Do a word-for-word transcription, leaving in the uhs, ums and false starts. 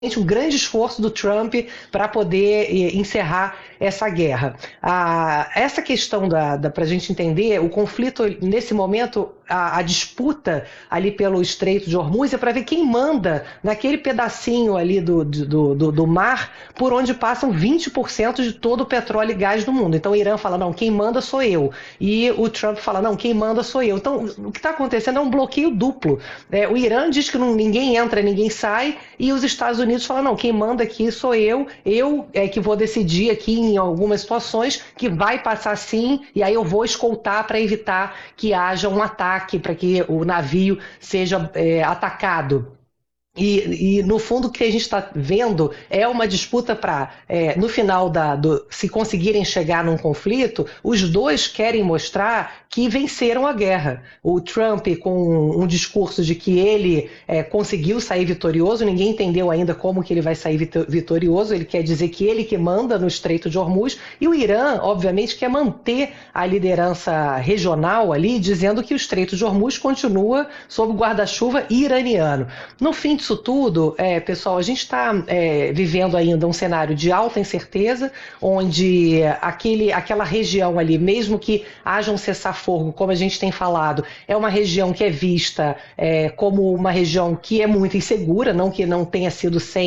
um grande esforço do Trump para poder encerrar essa guerra. Ah, essa questão da, da para a gente entender, o conflito nesse momento, a, a disputa ali pelo Estreito de Hormuz é para ver quem manda naquele pedacinho ali do, do, do, do mar por onde passam vinte por cento de todo o petróleo e gás do mundo. Então o Irã fala, não, quem manda sou eu. E o Trump fala, não, quem manda sou eu. Então o que está acontecendo é um bloqueio duplo. É, o Irã diz que não, ninguém entra, ninguém sai, e os Estados Unidos falam, não, quem manda aqui sou eu, eu é que vou decidir aqui em algumas situações que vai passar sim, e aí eu vou escoltar para evitar que haja um ataque, para que o navio seja é, atacado. E, e, no fundo, o que a gente está vendo é uma disputa para, é, no final, da, do, se conseguirem chegar num conflito, os dois querem mostrar que venceram a guerra. O Trump com um discurso de que ele é, conseguiu sair vitorioso, ninguém entendeu ainda como que ele vai sair vitorioso, ele quer dizer que ele que manda no Estreito de Hormuz, e o Irã, obviamente, quer manter a liderança regional ali, dizendo que o Estreito de Hormuz continua sob guarda-chuva iraniano. No fim disso tudo, é, pessoal, a gente está é, vivendo ainda um cenário de alta incerteza, onde aquele, aquela região ali, mesmo que haja um cessar-fogo, como a gente tem falado, é uma região que é vista é, como uma região que é muito insegura, não que não tenha sido sem